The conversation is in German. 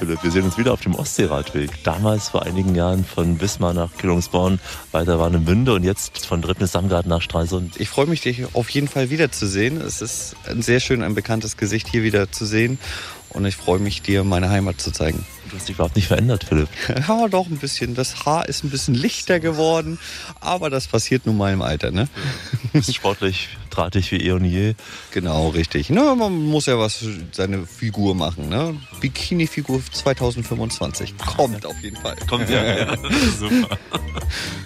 Philipp. Wir sehen uns wieder auf dem Ostseeradweg. Damals vor einigen Jahren von Wismar nach Kühlungsborn, weiter Warnemünde und jetzt von Drittnis-Samgard nach Stralsund. Ich freue mich, dich auf jeden Fall wiederzusehen. Es ist sehr schön, ein bekanntes Gesicht hier wieder zu sehen. Und ich freue mich, dir meine Heimat zu zeigen. Du hast dich überhaupt nicht verändert, Philipp. Ja, doch ein bisschen. Das Haar ist ein bisschen lichter geworden. Aber das passiert nun mal im Alter, ne? Du bist sportlich, drahtig wie eh und je. Genau, richtig. Na, man muss ja was für seine Figur machen, ne? Bikini-Figur 2025. Kommt auf jeden Fall. Kommt ja. Super.